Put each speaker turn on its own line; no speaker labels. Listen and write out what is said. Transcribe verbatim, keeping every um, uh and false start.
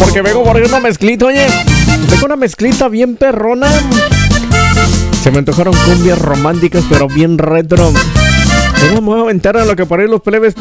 porque vengo por ahí una mezclita, oye. Tengo una mezclita bien perrona. Se me antojaron cumbias románticas, pero bien retro. Vamos a aventar a lo que por ahí los plebes